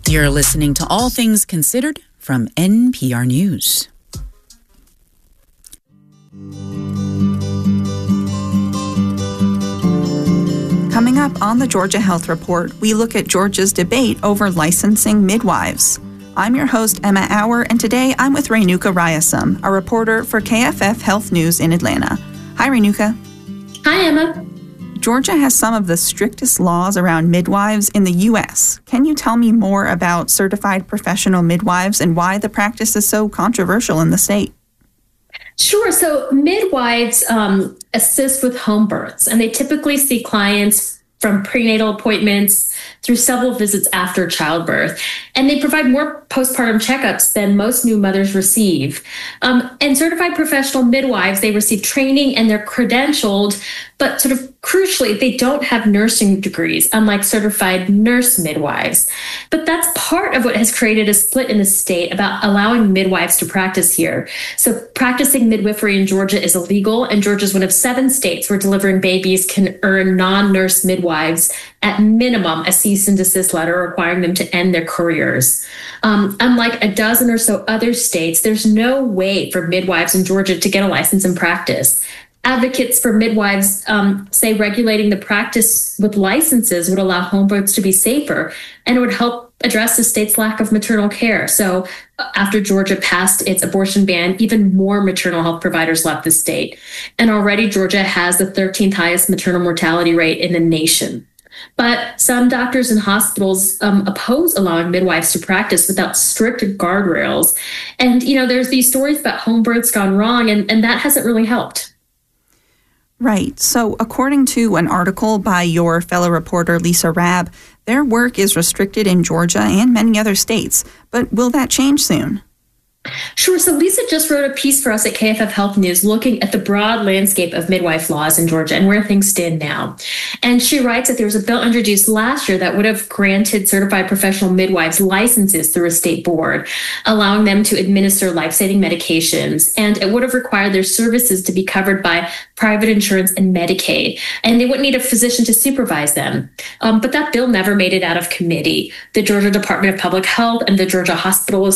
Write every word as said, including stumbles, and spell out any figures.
You're listening to All Things Considered from N P R News. Coming up on the Georgia Health Report, we look at Georgia's debate over licensing midwives. I'm your host, Emma Auer, and today I'm with Renuka Ryasam, a reporter for K F F Health News in Atlanta. Hi, Renuka. Hi, Emma. Georgia has some of the strictest laws around midwives in the U S. Can you tell me more about certified professional midwives and why the practice is so controversial in the state? Sure. So midwives um, assist with home births, and they typically see clients from prenatal appointments through several visits after childbirth. And they provide more postpartum checkups than most new mothers receive. Um, and certified professional midwives, they receive training and they're credentialed, but sort of crucially, they don't have nursing degrees, unlike certified nurse midwives. But that's part of what has created a split in the state about allowing midwives to practice here. So practicing midwifery in Georgia is illegal, and Georgia is one of seven states where delivering babies can earn non-nurse midwives at minimum a cease and desist letter requiring them to end their careers. Um, unlike a dozen or so other states, there's no way for midwives in Georgia to get a license and practice. Advocates for midwives um, say regulating the practice with licenses would allow home births to be safer, and it would help address the state's lack of maternal care. So after Georgia passed its abortion ban, even more maternal health providers left the state. And already Georgia has the thirteenth highest maternal mortality rate in the nation. But some doctors and hospitals um, oppose allowing midwives to practice without strict guardrails. And, you know, there's these stories about home births gone wrong, and, and that hasn't really helped. Right. So according to an article by your fellow reporter, Lisa Rabb, their work is restricted in Georgia and many other states. But will that change soon? Sure. So Lisa just wrote a piece for us at K F F Health News looking at the broad landscape of midwife laws in Georgia and where things stand now. And she writes that there was a bill introduced last year that would have granted certified professional midwives licenses through a state board, allowing them to administer life-saving medications. And it would have required their services to be covered by private insurance and Medicaid. And they wouldn't need a physician to supervise them. Um, but that bill never made it out of committee. The Georgia Department of Public Health and the Georgia Hospital